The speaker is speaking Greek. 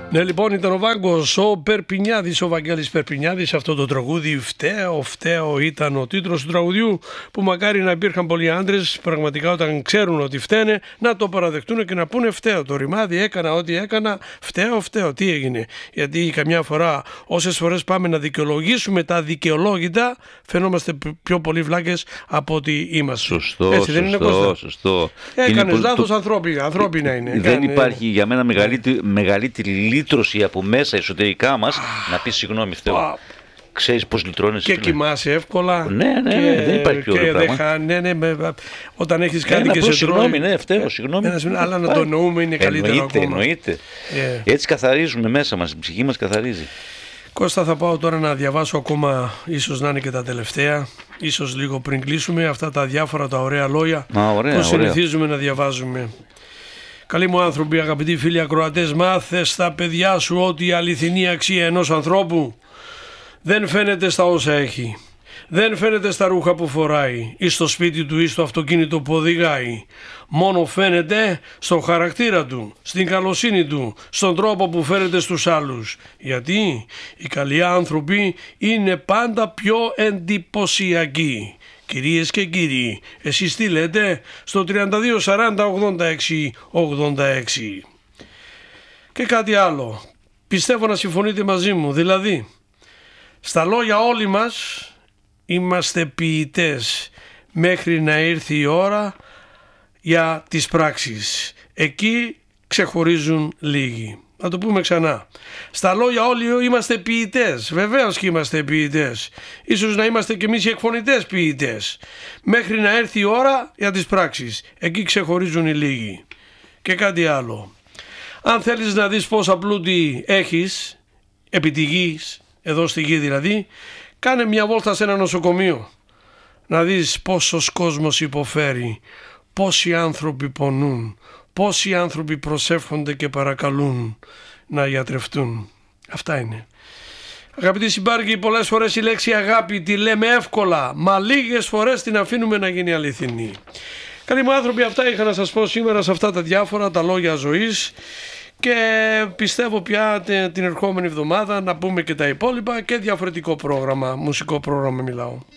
Ναι, λοιπόν, ήταν ο Βάγκος, ο Περπινιάδης, ο Βαγγέλης Περπινιάδης. Αυτό το τραγούδι φταίω ήταν ο τίτλος του τραγουδιού, που μακάρι να υπήρχαν πολλοί άντρες πραγματικά όταν ξέρουν ότι φταίνε να το παραδεχτούν και να πούνε φταίω. Το ρημάδι έκανα ό,τι έκανα, φταίω, τι έγινε. Γιατί καμιά φορά, όσες φορές πάμε να δικαιολογήσουμε τα δικαιολόγητα, φαινόμαστε πιο πολλοί βλάκες από ότι είμαστε. Σωστό, έτσι δεν είναι, Κώστα? Σωστό. Έκανες λάθος, ανθρώπινα είναι. Δεν υπάρχει για μένα μεγαλύτερη λύτρωση από μέσα εσωτερικά μας να πεις συγγνώμη, φταίω. Ξέρεις πώς λυτρώνεσαι. Και κοιμάσαι εύκολα. Ναι, δεν υπάρχει πιο ωραίο πράγμα. Όταν έχεις κάτι και σε συγγνώμη, ναι, φταίω, συγγνώμη. Αλλά να το εννοούμε είναι καλύτερο ακόμα. Εννοείται. Έτσι καθαρίζουμε μέσα μας, η ψυχή μας καθαρίζει. Κώστα, θα πάω τώρα να διαβάσω ακόμα, ίσως να είναι και τα τελευταία, ίσως λίγο πριν κλείσουμε, αυτά τα διάφορα τα ωραία λόγια που συνηθίζουμε να διαβάζουμε. Καλοί μου άνθρωποι, αγαπητοί φίλοι ακροατές, μάθε στα παιδιά σου ότι η αληθινή αξία ενός ανθρώπου δεν φαίνεται στα όσα έχει. Δεν φαίνεται στα ρούχα που φοράει ή στο σπίτι του ή στο αυτοκίνητο που οδηγάει. Μόνο φαίνεται στον χαρακτήρα του, στην καλοσύνη του, στον τρόπο που φέρεται στους άλλους. Γιατί οι καλοί άνθρωποι είναι πάντα πιο εντυπωσιακοί. Κυρίες και κύριοι, εσείς τι λέτε στο 32 40 86 86. Και κάτι άλλο, πιστεύω να συμφωνείτε μαζί μου, δηλαδή στα λόγια όλοι μας είμαστε ποιητές μέχρι να ήρθε η ώρα για τις πράξεις. Εκεί ξεχωρίζουν λίγοι. Να το πούμε ξανά. Στα λόγια όλοι είμαστε ποιητές. Βεβαίως και είμαστε ποιητές. Ίσως να είμαστε κι εμείς οι εκφωνητές ποιητές. Μέχρι να έρθει η ώρα για τις πράξεις. Εκεί ξεχωρίζουν οι λίγοι. Και κάτι άλλο. Αν θέλεις να δεις πόσα πλούτη έχεις, επί τη γης, εδώ στη γη δηλαδή, κάνε μια βόλτα σε ένα νοσοκομείο. Να δεις πόσος κόσμος υποφέρει, πόσοι άνθρωποι πονούν, πόσοι άνθρωποι προσεύχονται και παρακαλούν να γιατρευτούν. Αυτά είναι. Αγαπητοί συμπάρκοι, πολλές φορές η λέξη αγάπη τη λέμε εύκολα, μα λίγες φορές την αφήνουμε να γίνει αληθινή. Καλοί μου άνθρωποι, αυτά είχα να σας πω σήμερα σε αυτά τα διάφορα τα λόγια ζωής. Και πιστεύω πια την ερχόμενη εβδομάδα να πούμε και τα υπόλοιπα και διαφορετικό πρόγραμμα, μουσικό πρόγραμμα μιλάω.